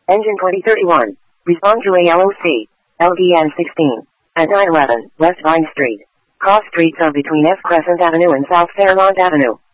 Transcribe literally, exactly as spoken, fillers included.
Engine twenty thirty-one. Respond to A L O C. L D N sixteen. At nine eleven, West Vine Street. Cross streets are between F Crescent Avenue and South Fairmont Avenue.